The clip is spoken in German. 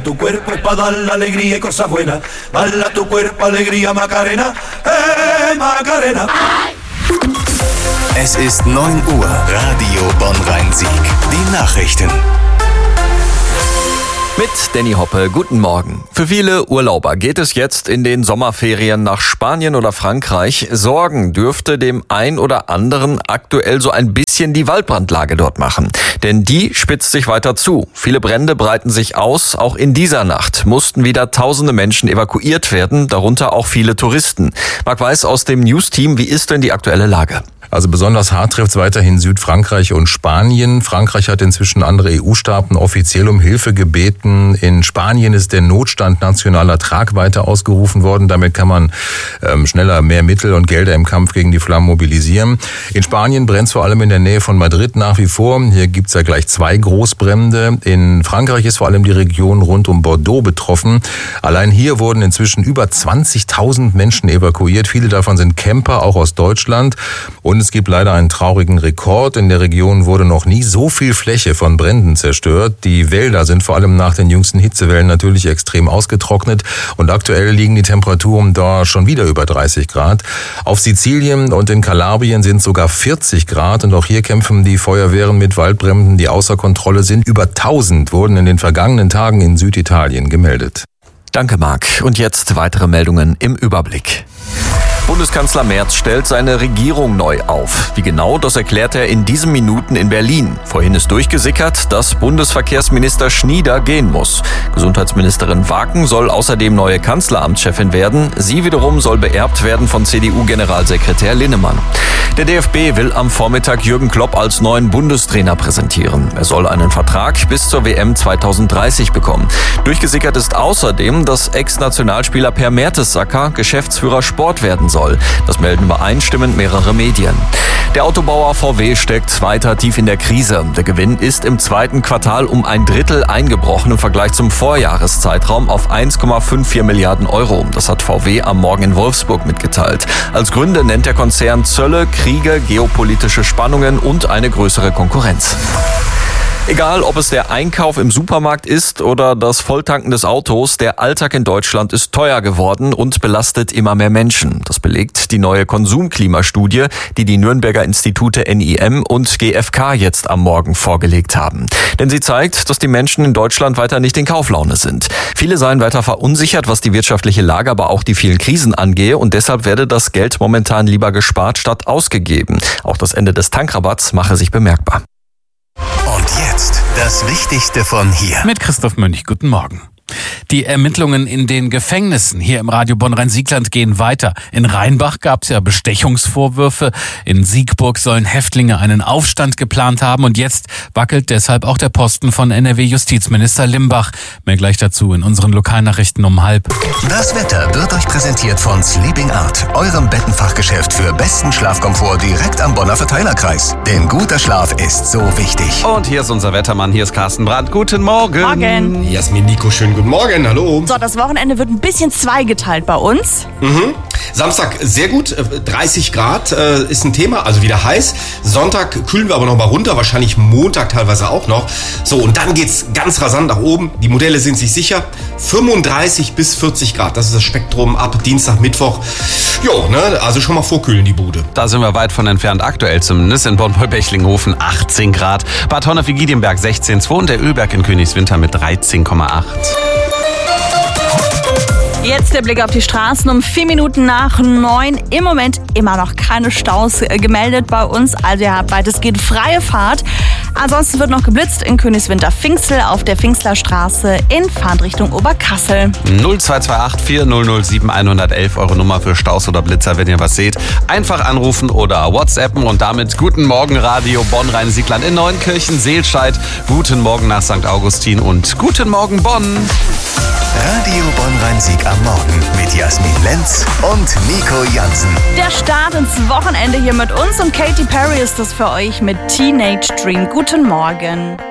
tu cuerpo es pa' dar la alegría y cosas buenas. Baila tu cuerpo, alegría, Macarena, Macarena. Es ist 9 Uhr, Radio Bonn-Rhein-Sieg. Die Nachrichten. Mit Danny Hoppe, guten Morgen. Für viele Urlauber geht es jetzt in den Sommerferien nach Spanien oder Frankreich. Sorgen dürfte dem ein oder anderen aktuell so ein bisschen die Waldbrandlage dort machen. Denn die spitzt sich weiter zu. Viele Brände breiten sich aus. Auch in dieser Nacht mussten wieder tausende Menschen evakuiert werden, darunter auch viele Touristen. Marc Weiß aus dem News-Team, wie ist denn die aktuelle Lage? Also besonders hart trifft es weiterhin Südfrankreich und Spanien. Frankreich hat inzwischen andere EU-Staaten offiziell um Hilfe gebeten. In Spanien ist der Notstand nationaler Tragweite ausgerufen worden. Damit kann man schneller mehr Mittel und Gelder im Kampf gegen die Flammen mobilisieren. In Spanien brennt es vor allem in der Nähe von Madrid nach wie vor. Hier gibt es ja gleich 2 Großbrände. In Frankreich ist vor allem die Region rund um Bordeaux betroffen. Allein hier wurden inzwischen über 20.000 Menschen evakuiert. Viele davon sind Camper, auch aus Deutschland. Und es gibt leider einen traurigen Rekord. In der Region wurde noch nie so viel Fläche von Bränden zerstört. Die Wälder sind vor allem nach den jüngsten Hitzewellen natürlich extrem ausgetrocknet. Und aktuell liegen die Temperaturen da schon wieder über 30 Grad. Auf Sizilien und in Kalabrien sind sogar 40 Grad. Und auch hier kämpfen die Feuerwehren mit Waldbränden, die außer Kontrolle sind. Über 1000 wurden in den vergangenen Tagen in Süditalien gemeldet. Danke, Marc. Und jetzt weitere Meldungen im Überblick. Bundeskanzler Merz stellt seine Regierung neu auf. Wie genau, das erklärt er in diesen Minuten in Berlin. Vorhin ist durchgesickert, dass Bundesverkehrsminister Schnieder gehen muss. Gesundheitsministerin Waken soll außerdem neue Kanzleramtschefin werden. Sie wiederum soll beerbt werden von CDU-Generalsekretär Linnemann. Der DFB will am Vormittag Jürgen Klopp als neuen Bundestrainer präsentieren. Er soll einen Vertrag bis zur WM 2030 bekommen. Durchgesickert ist außerdem, dass Ex-Nationalspieler Per Mertesacker Geschäftsführer Sport werden soll. Das melden übereinstimmend mehrere Medien. Der Autobauer VW steckt weiter tief in der Krise. Der Gewinn ist im zweiten Quartal um 1/3 eingebrochen im Vergleich zum Vorjahreszeitraum auf 1,54 Milliarden Euro. Das hat VW am Morgen in Wolfsburg mitgeteilt. Als Gründe nennt der Konzern Zölle, Kriege, geopolitische Spannungen und eine größere Konkurrenz. Egal, ob es der Einkauf im Supermarkt ist oder das Volltanken des Autos, der Alltag in Deutschland ist teuer geworden und belastet immer mehr Menschen. Das belegt die neue Konsumklimastudie, die die Nürnberger Institute NIM und GfK jetzt am Morgen vorgelegt haben. Denn sie zeigt, dass die Menschen in Deutschland weiter nicht in Kauflaune sind. Viele seien weiter verunsichert, was die wirtschaftliche Lage, aber auch die vielen Krisen angehe, und deshalb werde das Geld momentan lieber gespart statt ausgegeben. Auch das Ende des Tankrabatts mache sich bemerkbar. Und jetzt das Wichtigste von hier. Mit Christoph Mönch, guten Morgen. Die Ermittlungen in den Gefängnissen hier im Radio Bonn-Rhein-Siegland gehen weiter. In Rheinbach gab es ja Bestechungsvorwürfe. In Siegburg sollen Häftlinge einen Aufstand geplant haben. Und jetzt wackelt deshalb auch der Posten von NRW-Justizminister Limbach. Mehr gleich dazu in unseren Lokalnachrichten um 12:30. Das Wetter wird euch präsentiert von Sleeping Art, eurem Bettenfachgeschäft für besten Schlafkomfort direkt am Bonner Verteilerkreis. Denn guter Schlaf ist so wichtig. Und hier ist unser Wettermann, hier ist Carsten Brandt. Guten Morgen. Morgen. Jasmin, Nico, schönen guten Morgen, hallo. So, das Wochenende wird ein bisschen zweigeteilt bei uns. Samstag sehr gut, 30 Grad ist ein Thema, also wieder heiß. Sonntag kühlen wir aber noch mal runter, wahrscheinlich Montag teilweise auch noch. So, und dann geht's ganz rasant nach oben. Die Modelle sind sich sicher. 35 bis 40 Grad, das ist das Spektrum ab Dienstag, Mittwoch. Jo, ne, also schon mal vorkühlen die Bude. Da sind wir weit von entfernt, aktuell zumindest. In Bonn-Bechlinghausen 18 Grad, Bad Honnef-Giedienberg 16,2 und der Ölberg in Königswinter mit 13,8. Jetzt der Blick auf die Straßen um 4 Minuten nach 9. Im Moment immer noch keine Staus gemeldet bei uns. Also ihr habt weitestgehend freie Fahrt. Ansonsten wird noch geblitzt in Königswinter-Pfingstel auf der Pfingstlerstraße in Fahrtrichtung Oberkassel. 0228 4007 111, eure Nummer für Staus oder Blitzer, wenn ihr was seht. Einfach anrufen oder WhatsAppen und damit guten Morgen Radio Bonn-Rhein-Siegland in Neunkirchen, Seelscheid. Guten Morgen nach St. Augustin und guten Morgen Bonn. Radio Bonn-Rhein-Sieg am Morgen mit Jasmin Lenz und Nico Jansen. Der Start ins Wochenende hier mit uns und Katy Perry ist das für euch mit Teenage Dream. Guten Morgen.